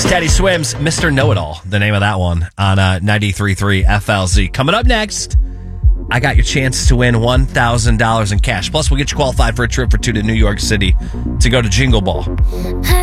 Teddy Swims, Mr. Know-It-All, the name of that one on 93.3 FLZ. Coming up next, I got your chance to win $1,000 in cash. Plus, we'll get you qualified for a trip for two to New York City to go to Jingle Ball.